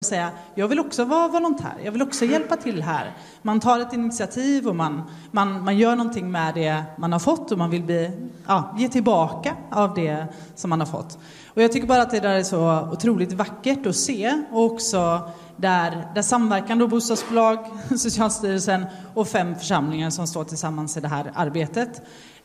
säga, jag vill också vara volontär, jag vill också hjälpa till här. Man tar ett initiativ och man gör någonting med det man har fått och man vill ge tillbaka av det som man har fått. Och jag tycker bara att det där är så otroligt vackert att se, och också där samverkan då bostadsbolag, Socialstyrelsen och 5 församlingar som står tillsammans i det här arbetet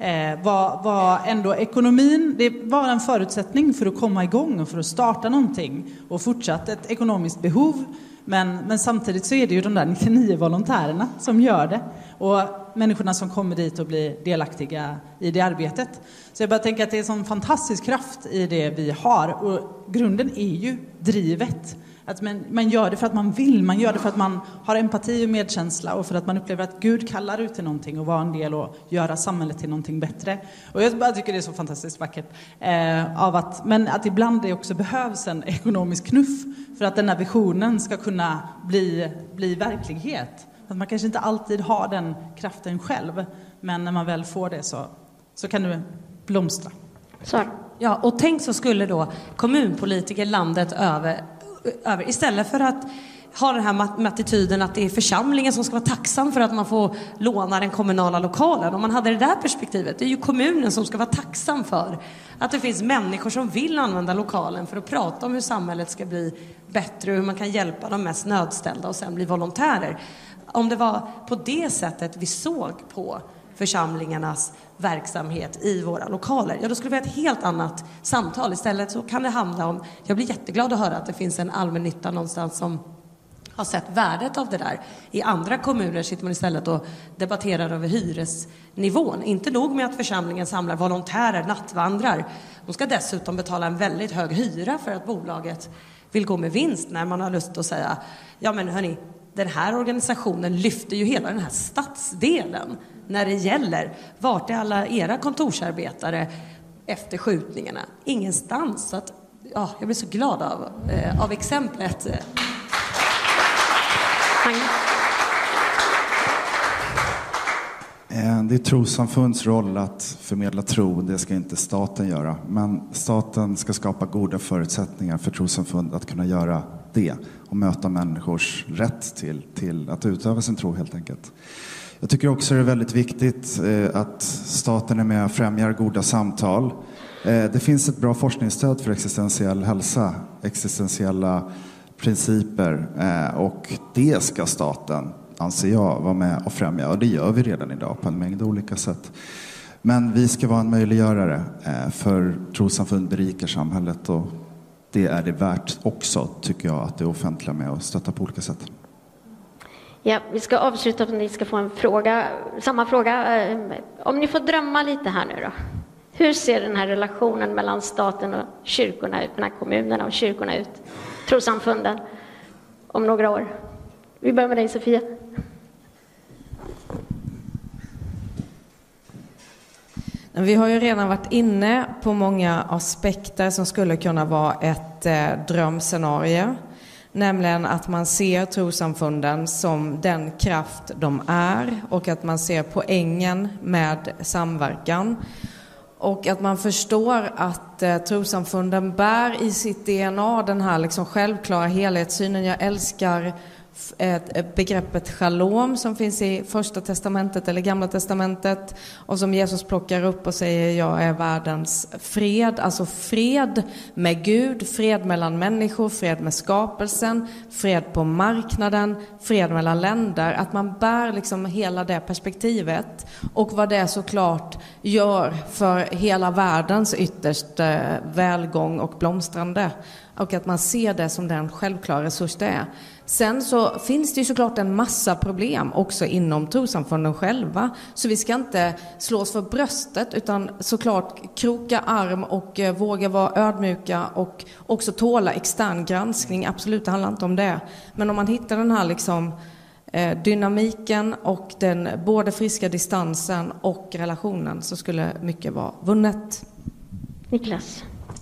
var ändå ekonomin, det var en förutsättning för att komma igång och för att starta någonting, och fortsatt ett ekonomiskt behov, men samtidigt så är det ju de där 99 volontärerna som gör det, och människorna som kommer dit och blir delaktiga i det arbetet. Så jag bara tänker att det är en sån fantastisk kraft i det vi har, och grunden är ju drivet. Att man gör det för att man vill, man gör det för att man har empati och medkänsla, och för att man upplever att Gud kallar ut till någonting och vara en del och göra samhället till någonting bättre. Och jag bara tycker det är så fantastiskt vackert. Men att ibland det också behövs en ekonomisk knuff för att den här visionen ska kunna bli verklighet. Att man kanske inte alltid har den kraften själv, men när man väl får det så kan det blomstra. Så. Ja, och tänk så skulle då kommunpolitiker landet över istället för att ha den här attityden att det är församlingen som ska vara tacksam för att man får låna den kommunala lokalen. Om man hade det där perspektivet, det är ju kommunen som ska vara tacksam för att det finns människor som vill använda lokalen för att prata om hur samhället ska bli bättre och hur man kan hjälpa de mest nödställda och sen bli volontärer. Om det var på det sättet vi såg på församlingarnas verksamhet i våra lokaler, då skulle vi ha ett helt annat samtal. Istället så kan det handla om, jag blir jätteglad att höra att det finns en allmännytta någonstans som har sett värdet av det där. I andra kommuner sitter man istället och debatterar över hyresnivån. Inte nog med att församlingen samlar volontärer, nattvandrar. De ska dessutom betala en väldigt hög hyra för att bolaget vill gå med vinst, när man har lust att säga, ja men hörni, den här organisationen lyfter ju hela den här stadsdelen när det gäller. Vart är alla era kontorsarbetare efter skjutningarna? Ingenstans. Så att, jag blir så glad av exemplet. Det är trossamfunds roll att förmedla tro, det ska inte staten göra. Men staten ska skapa goda förutsättningar för trossamfund att kunna göra det och möta människors rätt till att utöva sin tro helt enkelt. Jag tycker också det är väldigt viktigt att staten är med och främjar goda samtal. Det finns ett bra forskningsstöd för existentiell hälsa, existentiella principer, och det ska staten, anser jag, vara med och främja. Och det gör vi redan idag på en mängd olika sätt. Men vi ska vara en möjliggörare för trossamfund berikar samhället, och det är det värt också, tycker jag, att det offentliga med och stötta på olika sätt. Ja, vi ska avsluta och ni ska få en fråga, samma fråga. Om ni får drömma lite här nu då. Hur ser den här relationen mellan staten och kyrkorna ut, mellan kommunerna och kyrkorna ut, trossamfunden, om några år? Vi börjar med dig, Sofia. Vi har ju redan varit inne på många aspekter som skulle kunna vara ett drömscenario. Nämligen att man ser trossamfunden som den kraft de är, och att man ser poängen med samverkan. Och att man förstår att trossamfunden bär i sitt DNA den här liksom självklara helhetssynen. Jag älskar begreppet shalom som finns i Första testamentet eller Gamla testamentet, och som Jesus plockar upp och säger, jag är världens fred. Alltså fred med Gud, fred mellan människor, fred med skapelsen, fred på marknaden, fred mellan länder. Att man bär liksom hela det perspektivet, och vad det såklart gör för hela världens ytterst välgång och blomstrande. Och att man ser det som den självklara resurs det är. Sen så finns det ju såklart en massa problem också inom trossamfunden själva. Så vi ska inte slå oss för bröstet, utan såklart kroka arm och våga vara ödmjuka och också tåla extern granskning. Absolut, det handlar inte om det. Men om man hittar den här liksom dynamiken och den både friska distansen och relationen, så skulle mycket vara vunnet. Niklas.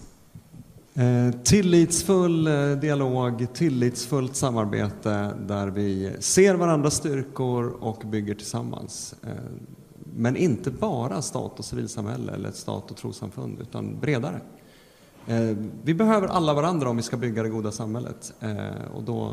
Tillitsfull dialog, tillitsfullt samarbete där vi ser varandras styrkor och bygger tillsammans. Men inte bara stat och civilsamhälle eller ett stat och trossamfund, utan bredare. Vi behöver alla varandra om vi ska bygga det goda samhället. Och då